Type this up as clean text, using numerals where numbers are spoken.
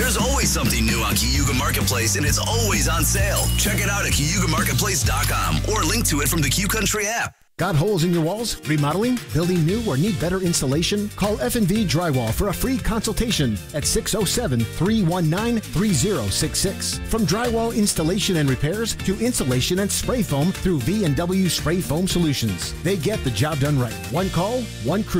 There's always something new on Cayuga Marketplace, and it's always on sale. Check it out at CayugaMarketplace.com or link to it from the Q Country app. Got holes in your walls? Remodeling? Building new or need better insulation? Call F&V Drywall for a free consultation at 607-319-3066. From drywall installation and repairs to insulation and spray foam through V&W Spray Foam Solutions. They get the job done right. One call, one crew.